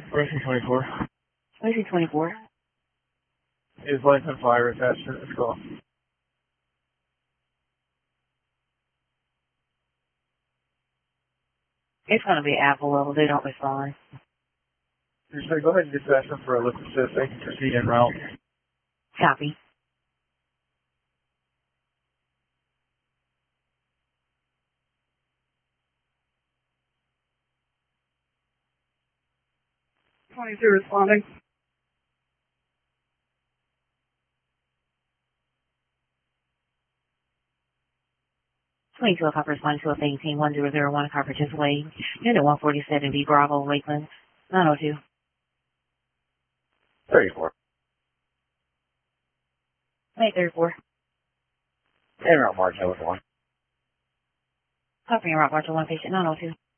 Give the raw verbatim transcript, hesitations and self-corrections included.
Racing twenty-four. Racing twenty-four. Is life and fire attached to this call? It's going to be Apple level. They don't respond. You say go ahead and dispatch them for a lift assist. They can proceed en route. Copy. twenty-two responding. twenty-two o'clock responding to a eighteen one zero zero one car purchase way. Unit one forty-seven B Bravo, Lakeland, nine oh two. thirty-four. eight thirty-four. En route margin over one. Copy en route margin one patient nine oh two.